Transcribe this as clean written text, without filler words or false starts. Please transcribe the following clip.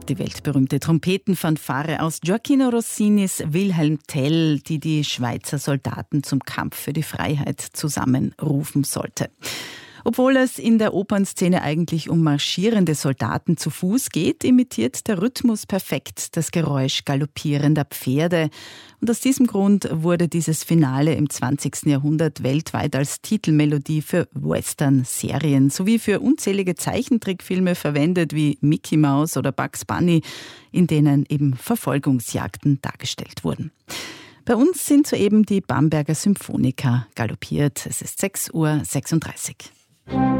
die weltberühmte Trompetenfanfare aus Gioacchino Rossinis Wilhelm Tell, die die Schweizer Soldaten zum Kampf für die Freiheit zusammenrufen sollte. Obwohl es in der Opernszene eigentlich um marschierende Soldaten zu Fuß geht, imitiert der Rhythmus perfekt das Geräusch galoppierender Pferde. Und aus diesem Grund wurde dieses Finale im 20. Jahrhundert weltweit als Titelmelodie für Western-Serien sowie für unzählige Zeichentrickfilme verwendet, wie Mickey Mouse oder Bugs Bunny, in denen eben Verfolgungsjagden dargestellt wurden. Bei uns sind soeben die Bamberger Symphoniker galoppiert. Es ist 6:36 Uhr.